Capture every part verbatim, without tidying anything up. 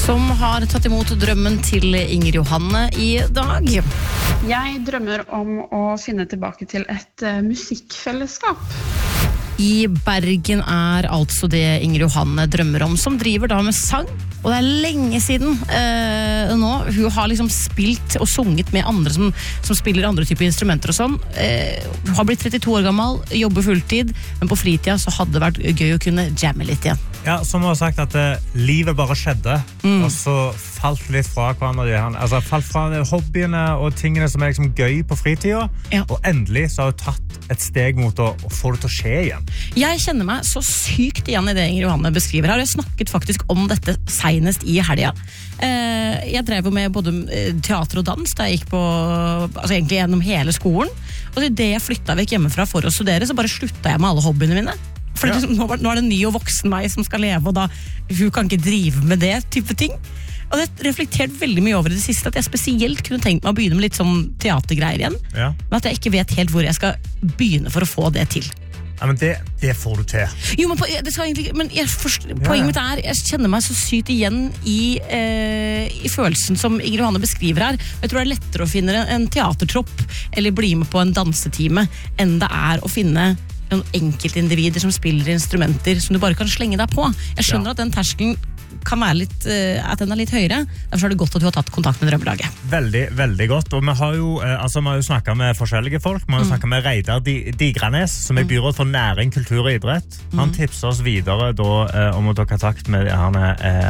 som har tatt imot drømmen til Inger Johanne i dag. Jeg drømmer om å finne tilbake til et uh, musikkfellesskap. I Bergen er altså det Inger Johanne drømmer om, som driver da med sang. Og det er lenge siden eh, nå. Hun har liksom spilt og sunget med andre som, som spiller andre typer instrumenter og sånn. Eh, hun har blitt trettito år gammel, jobber fulltid, men på fritida så hadde det vært gøy å kunne jamme litt igjen. Ja, som hun har sagt at eh, livet bare skjedde, mm. og så falt litt fra hverandre. Altså falt fra hobbyene og tingene som er liksom gøy på fritida, ja. Og endelig så har hun tatt et steg mot å, å få det til å skje igjen. Jeg kjenner meg så sykt igjen i det Inger Johanne beskriver her, og jeg snakket faktisk om dette senest i helga. Eh, jeg drev med både teater og dans da jeg gikk på, altså egentlig gjennom hele skolen, og i det jeg flyttet vekk hjemmefra for å studere, så bare sluttet jeg med alle hobbyene mine. For ja. nå, nå er det en ny og voksen meg som skal leve, og da hun kan ikke drive med det type ting. Og det har reflektert veldig mye over i det siste, at jeg spesielt kunne tenkt meg å begynne med litt sånn teatergreier igjen, ja. Men at jeg ikke vet helt hvor jeg skal begynne for å få det til. Ja, men det, det får du til. Jo, men, på, det skal egentlig, men jeg forst, ja, poenget mitt er, jeg kjenner meg så sykt igjen i, eh, i følelsen som Inger Johanne beskriver her. Jeg tror det er lettere å finne en teatertropp, eller bli med på en dansetime, enn det er å finne noen enkeltindivider som spiller instrumenter som du bare kan slenge deg på. Jeg skjønner ja. At den terskelen kan være litt, uh, at den er litt høyere. Derfor er det godt at du har tatt kontakt med Drømmelaget. Veldig, veldig godt. Og vi har jo, uh, altså, vi har jo snakket med forskjellige folk. Vi har jo mm. snakket med Reidar Digranes, som er byråd for næring, kultur og idrett. Han mm. tipser oss videre da, uh, om å ta kontakt med han, uh,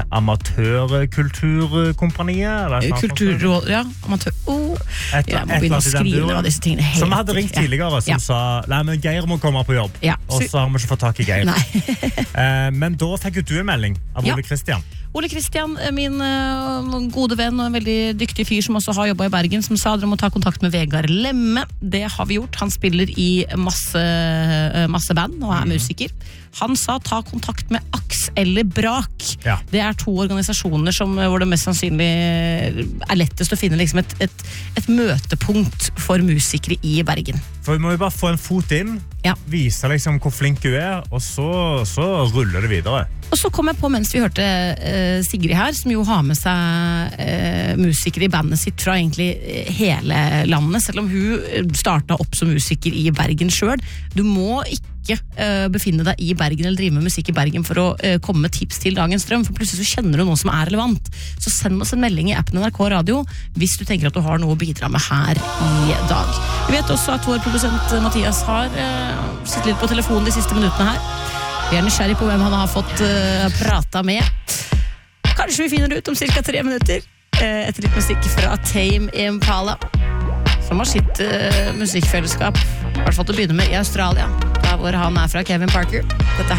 amatørkulturkompaniet. Kulturråd, ja. Amatør... Oh. Et, ja, jeg må begynne å skrive av disse tingene helt. Som vi hadde ringt tidligere, som ja. Sa, nei, men Geir må komme på jobb. Ja. Og så har vi ikke fått tak i Geir. uh, men da fikk jo du en melding av Ole Kristian. Ole Kristian, min uh, gode venn og en veldig dyktig fyr som også har jobbet i Bergen, som sa dere må ta kontakt med Vegard Lemme. Det har vi gjort. Han spiller i masse, uh, masse band og er mm. musiker. Han sa ta kontakt med Aks eller Brak. Ja. Det er to organisasjoner som, hvor det mest sannsynlig er lettest å finne liksom et, et, et møtepunkt for musikere i Bergen. For vi må jo bare få en fot inn, ja. Vise liksom hvor flink du er, og så, så ruller det videre. Og så kom jeg på mens vi hørte uh, Sigrid her, som jo har med seg uh, musikere i bandet sitt fra egentlig hele landet, selv om hun startet opp som musiker i Bergen selv. Du må ikke uh, befinne deg i Bergen eller drive med musikk i Bergen for å uh, komme med tips til Dagens Drøm, for plutselig så kjenner du noe som er relevant. Så send oss en melding i appen N R K Radio hvis du tenker at du har noe å bidra med her i dag. Vi vet også at vår produsent Mathias har uh, sittet litt på telefonen de siste minuttene her. Vi er nysgjerrig på hvem han har fått uh, prata med. Kanskje vi finner det ut om cirka tre minutter uh, etter litt musikk fra Tame Impala, som har sitt uh, musikkfellesskap, i hvert fall til å begynne med i Australia, der hvor han er fra, Kevin Parker. Dette